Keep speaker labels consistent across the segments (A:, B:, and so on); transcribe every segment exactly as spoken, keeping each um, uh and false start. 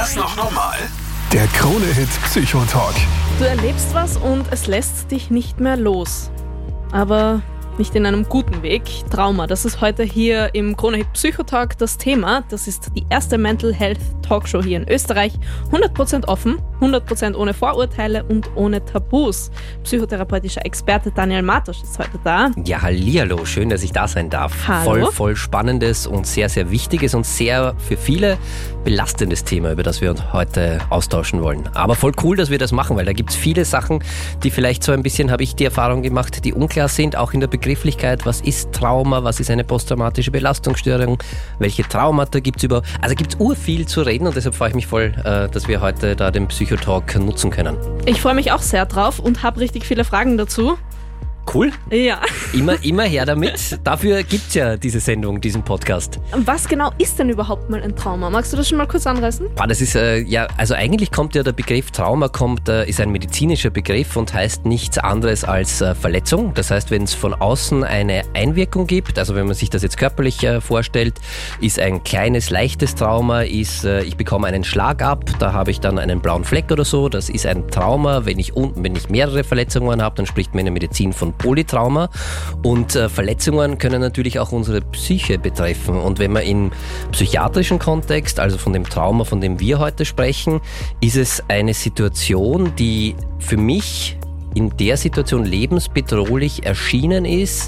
A: das noch normal? Der Krone-Hit Psychotalk.
B: Du erlebst was und es lässt dich nicht mehr los. Aber nicht in einem guten Weg. Trauma, das ist heute hier im Krone-Hit Psychotalk das Thema. Das ist die erste Mental Health Talkshow hier in Österreich. hundert Prozent offen, hundert Prozent ohne Vorurteile und ohne Tabus. Psychotherapeutischer Experte Daniel Martosch ist heute da.
C: Ja, hallihallo, schön, dass ich da sein darf.
B: Hallo.
C: Voll, voll spannendes und sehr, sehr wichtiges und sehr für viele belastendes Thema, über das wir uns heute austauschen wollen. Aber voll cool, dass wir das machen, weil da gibt es viele Sachen, die vielleicht so ein bisschen, habe ich die Erfahrung gemacht, die unklar sind, auch in der Begrifflichkeit. Was ist Trauma? Was ist eine posttraumatische Belastungsstörung? Welche Traumata gibt es überhaupt? Also gibt es urviel zu reden und deshalb freue ich mich voll, dass wir heute da den Psychotalk nutzen können.
B: Ich freue mich auch sehr drauf und habe richtig viele Fragen dazu.
C: Cool.
B: Ja.
C: Immer, immer her damit. Dafür gibt es ja diese Sendung, diesen Podcast.
B: Was genau ist denn überhaupt mal ein Trauma? Magst du das schon mal kurz anreißen?
C: Ah, das ist, äh, ja, also eigentlich kommt ja der Begriff Trauma, kommt, äh, ist ein medizinischer Begriff und heißt nichts anderes als äh, Verletzung. Das heißt, wenn es von außen eine Einwirkung gibt, also wenn man sich das jetzt körperlich äh, vorstellt, ist ein kleines, leichtes Trauma, ist, äh, ich bekomme einen Schlag ab, da habe ich dann einen blauen Fleck oder so, das ist ein Trauma. Wenn ich, unten, wenn ich mehrere Verletzungen habe, dann spricht man in der Medizin von Polytrauma und äh, Verletzungen können natürlich auch unsere Psyche betreffen und wenn man im psychiatrischen Kontext, also von dem Trauma, von dem wir heute sprechen, ist es eine Situation, die für mich in der Situation lebensbedrohlich erschienen ist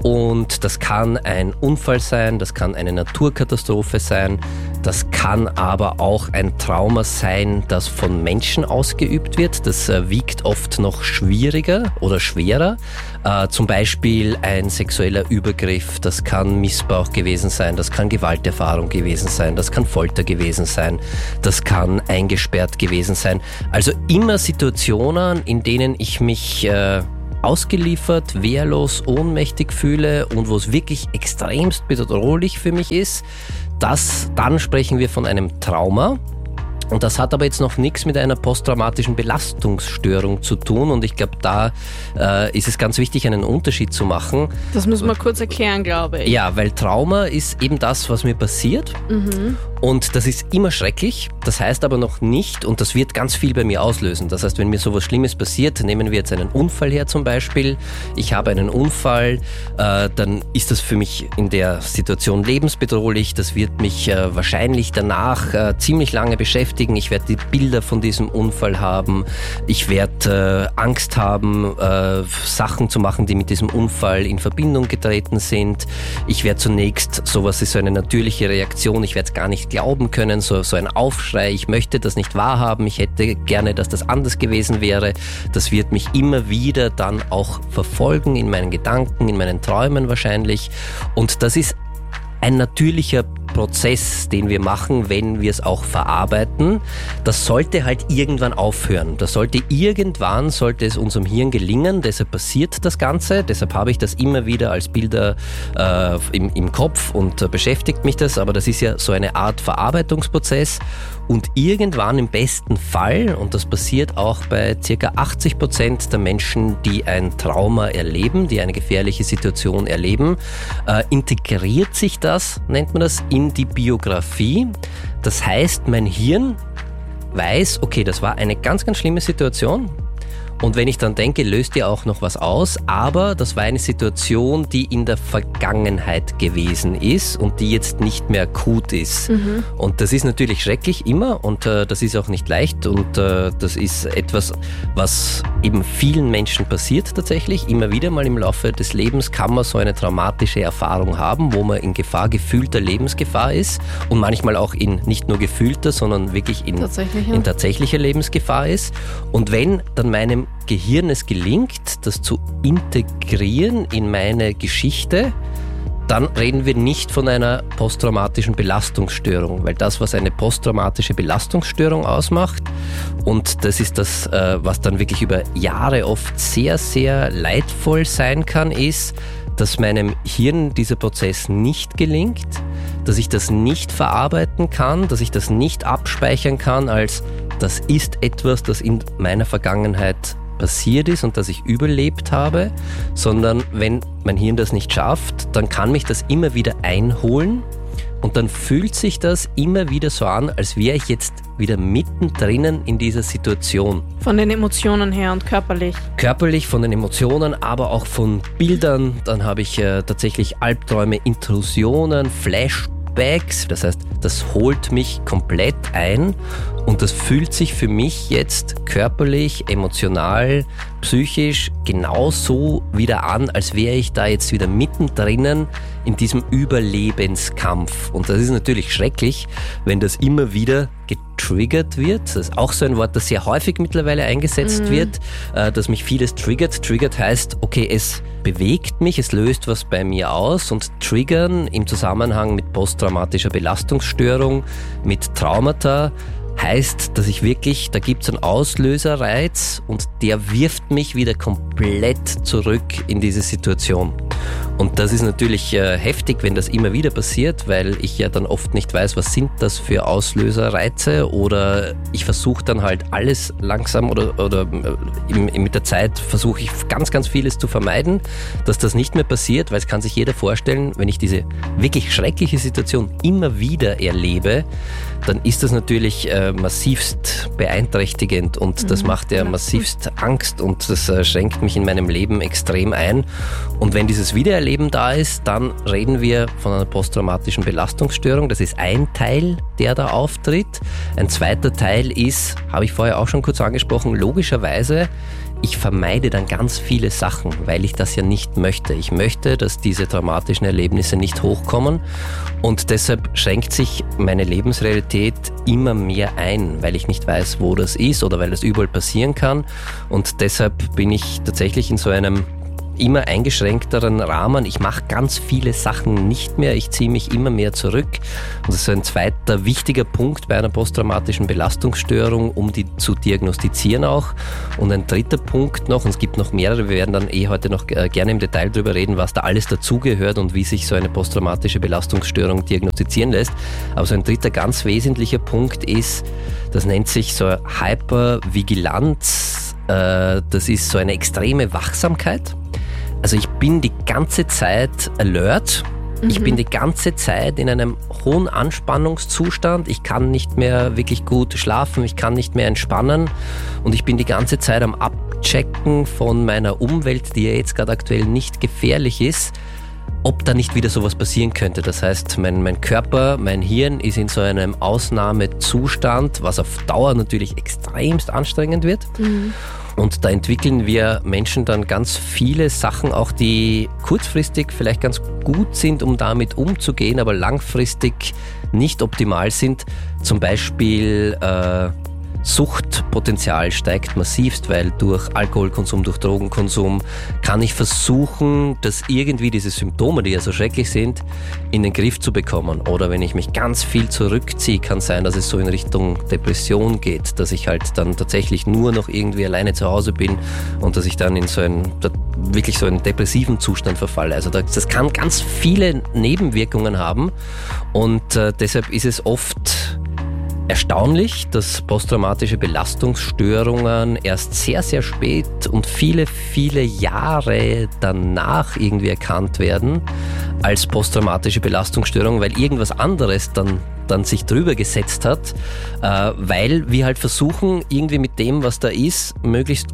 C: und das kann ein Unfall sein, das kann eine Naturkatastrophe sein, das kann aber auch ein Trauma sein, das von Menschen ausgeübt wird. Das äh, wiegt oft noch schwieriger oder schwerer. Äh, zum Beispiel ein sexueller Übergriff, das kann Missbrauch gewesen sein, das kann Gewalterfahrung gewesen sein, das kann Folter gewesen sein, das kann eingesperrt gewesen sein. Also immer Situationen, in denen ich mich äh, ausgeliefert, wehrlos, ohnmächtig fühle und wo es wirklich extremst bedrohlich für mich ist. Das, dann sprechen wir von einem Trauma. Und das hat aber jetzt noch nichts mit einer posttraumatischen Belastungsstörung zu tun. Und ich glaube, da äh, ist es ganz wichtig, einen Unterschied zu machen.
B: Das müssen wir kurz erklären, glaube ich.
C: Ja, weil Trauma ist eben das, was mir passiert. Mhm. Und das ist immer schrecklich. Das heißt aber noch nicht, und das wird ganz viel bei mir auslösen. Das heißt, wenn mir sowas Schlimmes passiert, nehmen wir jetzt einen Unfall her zum Beispiel. Ich habe einen Unfall, äh, dann ist das für mich in der Situation lebensbedrohlich. Das wird mich äh, wahrscheinlich danach äh, ziemlich lange beschäftigen. Ich werde die Bilder von diesem Unfall haben. Ich werde äh, Angst haben, äh, Sachen zu machen, die mit diesem Unfall in Verbindung getreten sind. Ich werde zunächst, sowas ist so eine natürliche Reaktion, ich werde es gar nicht glauben können, so, so ein Aufschrei, ich möchte das nicht wahrhaben, ich hätte gerne, dass das anders gewesen wäre. Das wird mich immer wieder dann auch verfolgen in meinen Gedanken, in meinen Träumen wahrscheinlich. Und das ist ein natürlicher Prozess, den wir machen, wenn wir es auch verarbeiten. Das sollte halt irgendwann aufhören. Das sollte irgendwann, sollte es unserem Hirn gelingen, deshalb passiert das Ganze, deshalb habe ich das immer wieder als Bilder äh, im, im Kopf und äh, beschäftigt mich das, aber das ist ja so eine Art Verarbeitungsprozess und irgendwann im besten Fall, und das passiert auch bei circa achtzig Prozent der Menschen, die ein Trauma erleben, die eine gefährliche Situation erleben, äh, integriert sich das, nennt man das, in die Biografie. Das heißt, mein Hirn weiß, okay, das war eine ganz, ganz schlimme Situation. Und wenn ich dann denke, löst ja auch noch was aus, aber das war eine Situation, die in der Vergangenheit gewesen ist und die jetzt nicht mehr akut ist. Mhm. Und das ist natürlich schrecklich immer und äh, das ist auch nicht leicht und äh, das ist etwas, was eben vielen Menschen passiert tatsächlich. Immer wieder mal im Laufe des Lebens kann man so eine traumatische Erfahrung haben, wo man in Gefahr, gefühlter Lebensgefahr ist und manchmal auch in nicht nur gefühlter, sondern wirklich in,
B: Tatsächliche.
C: in tatsächlicher Lebensgefahr ist. Und wenn dann meinem Gehirn es gelingt, das zu integrieren in meine Geschichte, dann reden wir nicht von einer posttraumatischen Belastungsstörung, weil das, was eine posttraumatische Belastungsstörung ausmacht, und das ist das, was dann wirklich über Jahre oft sehr, sehr leidvoll sein kann, ist, dass meinem Hirn dieser Prozess nicht gelingt, dass ich das nicht verarbeiten kann, dass ich das nicht abspeichern kann als das ist etwas, das in meiner Vergangenheit passiert ist und das ich überlebt habe, sondern wenn mein Hirn das nicht schafft, dann kann mich das immer wieder einholen und dann fühlt sich das immer wieder so an, als wäre ich jetzt wieder mittendrin in dieser Situation.
B: Von den Emotionen her und körperlich?
C: Körperlich, von den Emotionen, aber auch von Bildern. Dann habe ich äh, tatsächlich Albträume, Intrusionen, Flashbacks. Das heißt, das holt mich komplett ein und das fühlt sich für mich jetzt körperlich, emotional, psychisch genauso wieder an, als wäre ich da jetzt wieder mittendrin in diesem Überlebenskampf. Und das ist natürlich schrecklich, wenn das immer wieder getriggert wird. Das ist auch so ein Wort, das sehr häufig mittlerweile eingesetzt mhm. wird, dass mich vieles triggert. Triggert heißt, okay, es bewegt mich, es löst was bei mir aus, und triggern im Zusammenhang mit posttraumatischer Belastungsstörung, mit Traumata, heißt, dass ich wirklich, da gibt es einen Auslöserreiz und der wirft mich wieder komplett zurück in diese Situation. Und das ist natürlich äh, heftig, wenn das immer wieder passiert, weil ich ja dann oft nicht weiß, was sind das für Auslöserreize, oder ich versuche dann halt alles langsam oder, oder äh, im, mit der Zeit versuche ich ganz, ganz vieles zu vermeiden, dass das nicht mehr passiert, weil es kann sich jeder vorstellen, wenn ich diese wirklich schreckliche Situation immer wieder erlebe, dann ist das natürlich äh, massivst beeinträchtigend und mhm, das macht ja massivst Angst und das äh, schränkt mich in meinem Leben extrem ein. Und wenn dieses Wiedererleben da ist, dann reden wir von einer posttraumatischen Belastungsstörung. Das ist ein Teil, der da auftritt. Ein zweiter Teil ist, habe ich vorher auch schon kurz angesprochen, logischerweise, ich vermeide dann ganz viele Sachen, weil ich das ja nicht möchte. Ich möchte, dass diese traumatischen Erlebnisse nicht hochkommen, und deshalb schränkt sich meine Lebensrealität immer mehr ein, weil ich nicht weiß, wo das ist oder weil das überall passieren kann, und deshalb bin ich tatsächlich in so einem immer eingeschränkteren Rahmen. Ich mache ganz viele Sachen nicht mehr, ich ziehe mich immer mehr zurück. Und das ist ein zweiter wichtiger Punkt bei einer posttraumatischen Belastungsstörung, um die zu diagnostizieren auch. Und ein dritter Punkt noch, und es gibt noch mehrere, wir werden dann eh heute noch gerne im Detail drüber reden, was da alles dazugehört und wie sich so eine posttraumatische Belastungsstörung diagnostizieren lässt. Aber so ein dritter ganz wesentlicher Punkt ist, das nennt sich so Hypervigilanz. Das ist so eine extreme Wachsamkeit. Also ich bin die ganze Zeit alert, mhm. ich bin die ganze Zeit in einem hohen Anspannungszustand, ich kann nicht mehr wirklich gut schlafen, ich kann nicht mehr entspannen, und ich bin die ganze Zeit am Abchecken von meiner Umwelt, die ja jetzt gerade aktuell nicht gefährlich ist, ob da nicht wieder sowas passieren könnte. Das heißt, mein, mein Körper, mein Hirn ist in so einem Ausnahmezustand, was auf Dauer natürlich extremst anstrengend wird. Mhm. Und da entwickeln wir Menschen dann ganz viele Sachen, auch die kurzfristig vielleicht ganz gut sind, um damit umzugehen, aber langfristig nicht optimal sind. Zum Beispiel äh, Suchtpotenzial steigt massivst, weil durch Alkoholkonsum, durch Drogenkonsum kann ich versuchen, dass irgendwie diese Symptome, die ja so schrecklich sind, in den Griff zu bekommen. Oder wenn ich mich ganz viel zurückziehe, kann sein, dass es so in Richtung Depression geht, dass ich halt dann tatsächlich nur noch irgendwie alleine zu Hause bin und dass ich dann in so einen, wirklich so einen depressiven Zustand verfalle. Also das kann ganz viele Nebenwirkungen haben, und äh, deshalb ist es oft erstaunlich, dass posttraumatische Belastungsstörungen erst sehr, sehr spät und viele, viele Jahre danach irgendwie erkannt werden als posttraumatische Belastungsstörung, weil irgendwas anderes dann, dann sich drüber gesetzt hat, äh, weil wir halt versuchen, irgendwie mit dem, was da ist, möglichst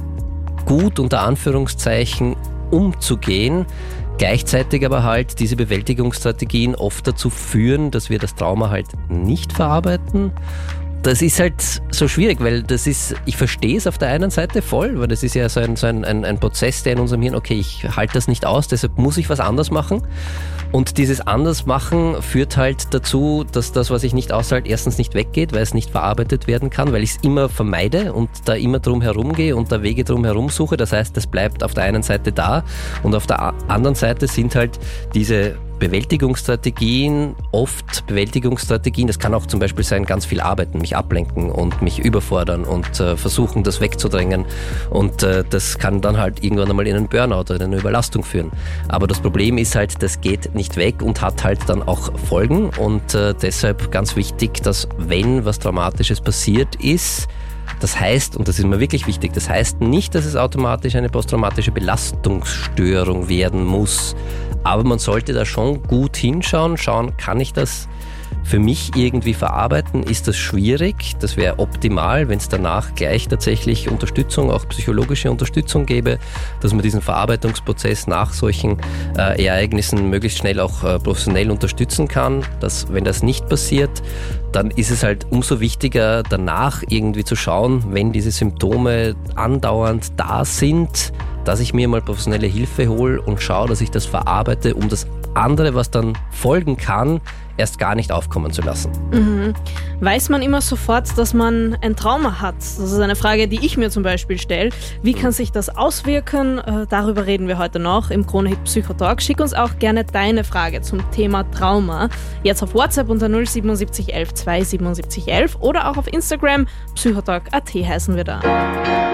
C: gut unter Anführungszeichen umzugehen. Gleichzeitig aber halt diese Bewältigungsstrategien oft dazu führen, dass wir das Trauma halt nicht verarbeiten. Das ist halt so schwierig, weil das ist, ich verstehe es auf der einen Seite voll, weil das ist ja so ein, so ein, ein, ein Prozess, der in unserem Hirn, okay, ich halte das nicht aus, deshalb muss ich was anders machen. Und dieses Andersmachen führt halt dazu, dass das, was ich nicht aushalte, erstens nicht weggeht, weil es nicht verarbeitet werden kann, weil ich es immer vermeide und da immer drum herum gehe und da Wege drum herum suche. Das heißt, das bleibt auf der einen Seite da, und auf der anderen Seite sind halt diese Bewältigungsstrategien, oft Bewältigungsstrategien, das kann auch zum Beispiel sein, ganz viel arbeiten, mich ablenken und mich überfordern und äh, versuchen, das wegzudrängen, und äh, das kann dann halt irgendwann einmal in einen Burnout oder in eine Überlastung führen. Aber das Problem ist halt, das geht nicht weg und hat halt dann auch Folgen, und äh, deshalb ganz wichtig, dass wenn was Traumatisches passiert ist, das heißt, und das ist mir wirklich wichtig, das heißt nicht, dass es automatisch eine posttraumatische Belastungsstörung werden muss, Aber man sollte da schon gut hinschauen, schauen, kann ich das für mich irgendwie verarbeiten? Ist das schwierig? Das wäre optimal, wenn es danach gleich tatsächlich Unterstützung, auch psychologische Unterstützung gäbe, dass man diesen Verarbeitungsprozess nach solchen äh, Ereignissen möglichst schnell auch äh, professionell unterstützen kann. Dass, wenn das nicht passiert, dann ist es halt umso wichtiger, danach irgendwie zu schauen, wenn diese Symptome andauernd da sind, dass ich mir mal professionelle Hilfe hole und schaue, dass ich das verarbeite, um das andere, was dann folgen kann, erst gar nicht aufkommen zu lassen.
B: Mhm. Weiß man immer sofort, dass man ein Trauma hat? Das ist eine Frage, die ich mir zum Beispiel stelle. Wie kann sich das auswirken? Äh, darüber reden wir heute noch im Krone-Hit Psychotalk. Schick uns auch gerne deine Frage zum Thema Trauma. Jetzt auf WhatsApp unter null siebenundsiebzig elf zwei siebenundsiebzig elf oder auch auf Instagram. Psychotalk punkt at heißen wir da.